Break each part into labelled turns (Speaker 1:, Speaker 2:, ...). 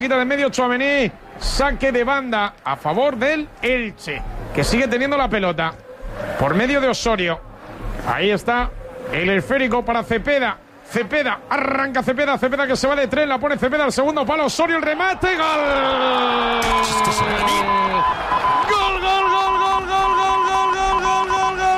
Speaker 1: Quita de medio Tchouaméni, saque de banda a favor del Elche, que sigue teniendo la pelota por medio de Osorio. Ahí está el esférico para Cepeda. Cepeda, arranca Cepeda que se va de tren, la pone Cepeda al segundo palo, Osorio el remate, gol. Gol, gol, gol, gol, gol, gol, gol, gol, gol, gol, gol,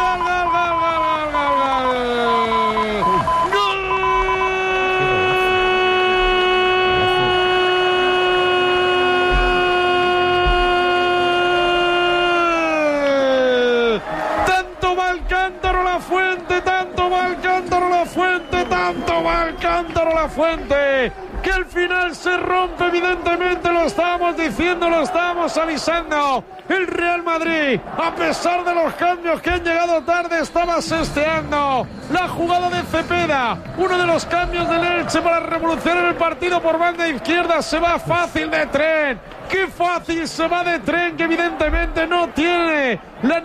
Speaker 1: Cántaro la Fuente, que al final se rompe, evidentemente, lo estábamos diciendo, lo estábamos avisando. El Real Madrid, a pesar de los cambios que han llegado tarde, estaba sesteando la jugada de Cepeda. Uno de los cambios del Elche para revolucionar el partido por banda izquierda. Se va fácil de tren. ¡Qué fácil se va de tren! Que evidentemente no tiene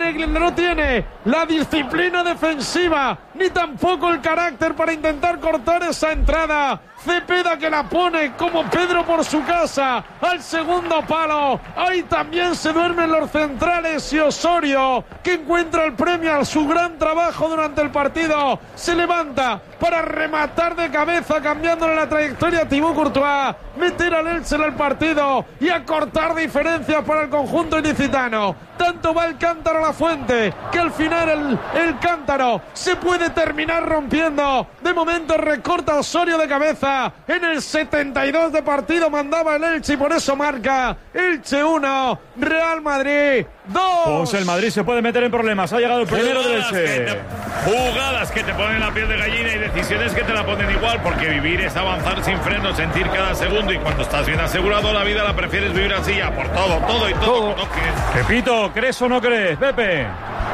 Speaker 1: la disciplina defensiva, ni tampoco el carácter para intentar cortar esa entrada. Cepeda, que la pone como Pedro por su casa al segundo palo. Ahí también se duermen los centrales, y Osorio, que encuentra el premio a su gran trabajo durante el partido, se levanta para rematar de cabeza, cambiándole la trayectoria a Thibaut Courtois, meter al Elche en el partido y acortar diferencias para el conjunto ilicitano. Tanto va el cántaro a la Fuente, que al final el cántaro se puede terminar rompiendo. De momento recorta Osorio de cabeza. En el 72 de partido mandaba el Elche, y por eso marca Elche 1, Real Madrid 2.
Speaker 2: Pues el Madrid se puede meter en problemas. Ha llegado el primero del Elche.
Speaker 3: Jugadas que te ponen la piel de gallina y decisiones que te la ponen igual, porque vivir es avanzar sin freno, sentir cada segundo, y cuando estás bien asegurado la vida la prefieres vivir así, ya por todo y todo.
Speaker 2: Repito, ¿crees o no crees, Pepe?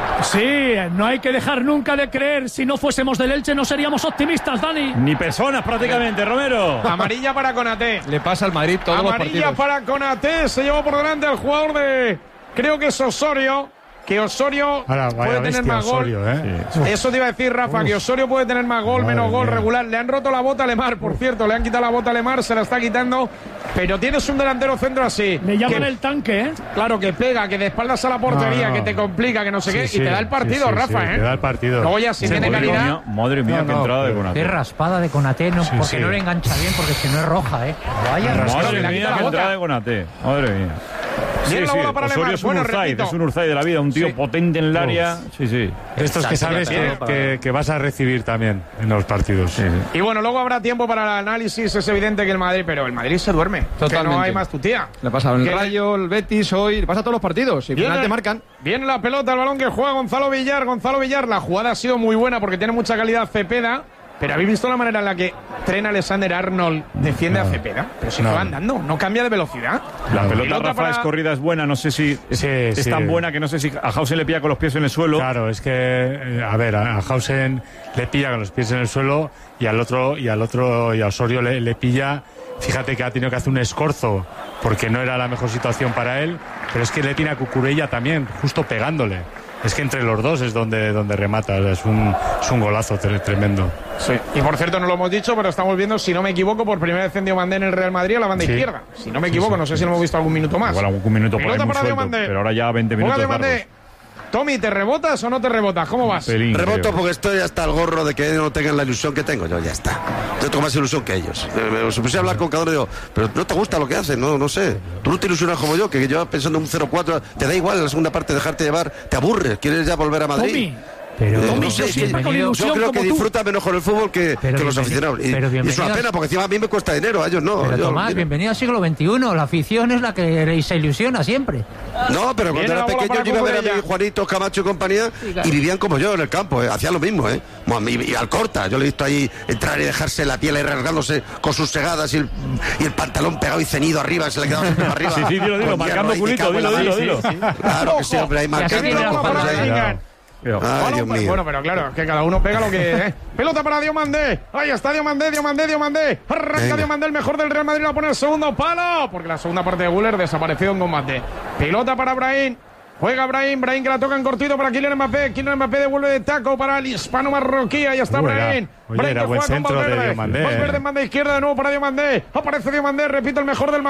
Speaker 4: Sí, no hay que dejar nunca de creer. Si no fuésemos del Elche no seríamos optimistas, Dani.
Speaker 2: Ni personas prácticamente, Romero.
Speaker 1: Amarilla para Konaté.
Speaker 5: Le pasa al Madrid todos los partidos.
Speaker 1: Amarilla para Konaté. Se llevó por delante al jugador de... creo que es Osorio. Que Osorio puede tener más
Speaker 6: Osorio,
Speaker 1: gol. Sí. Eso te iba a decir, Rafa, que Osorio puede tener más gol, menos gol regular. Le han roto la bota a Lemar, por cierto. Le han quitado la bota a Lemar, se la está quitando. Pero tienes un delantero centro así.
Speaker 4: Le llaman el tanque, ¿eh?
Speaker 1: Claro, que pega, que de espaldas a la portería, que te complica, que no sé qué. Y te da el partido, Rafa, ¿eh?
Speaker 6: Te da el partido.
Speaker 1: Luego ya, si tiene calidad.
Speaker 2: Madre mía, qué entrada de Konaté.
Speaker 7: Qué raspada de Konaté, no, porque no le engancha bien, porque si no es roja, ¿eh?
Speaker 2: Vaya madre mía, qué entrada de Konaté. Madre mía.
Speaker 1: La bola para
Speaker 2: Osorio es un Urzay, es un Urzay de la vida, un tío potente en el área. Sí.
Speaker 6: Estos que sabes que vas a recibir también en los partidos. Sí.
Speaker 1: Y bueno, luego habrá tiempo para el análisis. Es evidente que el Madrid, pero el Madrid se duerme.
Speaker 5: Totalmente.
Speaker 1: Que no hay más tutía.
Speaker 5: Le pasa al Rayo, el Betis hoy, le pasa a todos los partidos. Y al final te marcan.
Speaker 1: Viene la pelota, el balón que juega Gonzalo Villar. La jugada ha sido muy buena porque tiene mucha calidad Cepeda. Pero ¿habéis visto la manera en la que Trent Alexander-Arnold defiende a Cepeda? Pero si no va andando, no cambia de velocidad.
Speaker 2: La pelota, Rafa, es corrida, es buena. No sé si es tan buena que no sé si a Hausen le pilla con los pies en el suelo.
Speaker 6: Claro, es que, a ver, a Hausen le pilla con los pies en el suelo y a Osorio le pilla. Fíjate que ha tenido que hacer un escorzo porque no era la mejor situación para él. Pero es que le tiene a Cucurella también, justo pegándole. Es que entre los dos es donde remata. O sea, es un golazo tremendo.
Speaker 1: Sí. Y por cierto, no lo hemos dicho, pero estamos viendo, si no me equivoco, por primera vez en Diomandé en el Real Madrid a la banda izquierda. Si no me equivoco, no sé si lo hemos visto algún minuto más.
Speaker 2: Igual algún minuto por ahí muy suelto, pero ahora ya 20 minutos largos.
Speaker 1: Tommy, ¿te rebotas o no te rebotas? ¿Cómo vas?
Speaker 8: Reboto porque estoy hasta el gorro de que no tengan la ilusión que tengo. Yo ya está. Yo tengo más ilusión que ellos. Me puse a hablar con cada uno y digo, pero no te gusta lo que hacen, no sé. Tú no te ilusionas como yo, que yo pensando en un 0-4, te da igual en la segunda parte dejarte llevar, te aburres, quieres ya volver a Madrid.
Speaker 4: Tommy. Pero
Speaker 8: no sé, yo creo que disfruta menos con el fútbol que los aficionados. Y es una pena porque encima a mí me cuesta dinero, a ellos no.
Speaker 7: Pero Tomás, bienvenido al siglo XXI. La afición es la que se ilusiona siempre.
Speaker 8: No, pero cuando era pequeño yo iba a ver a mi Juanito, Camacho y compañía y vivían como yo en el campo, hacían lo mismo, y Alcorta, yo le he visto ahí entrar y dejarse la piel ahí rasgándose con sus segadas y el pantalón pegado y ceñido arriba, se le quedaba siempre para arriba.
Speaker 2: Sí, dilo, marcando culito, dilo.
Speaker 8: Claro que sí, hombre, ahí marcando.
Speaker 1: Ay, Dios mío. Bueno, pero claro, es que cada uno pega lo que... Pelota para Diomandé. Ahí está Diomandé. Arranca Diomandé, el mejor del Real Madrid, la pone el segundo palo, porque la segunda parte de Güler desapareció en combate. Pelota para Brahim. Juega Brahim que la toca en cortito para Kylian Mbappé. Kylian Mbappé devuelve de taco para el hispano marroquí. Ahí está Brahim.
Speaker 6: Oye, era buen centro de Diomandé.
Speaker 1: Valverde en banda izquierda de nuevo para Diomandé. Aparece Diomandé, repito, el mejor del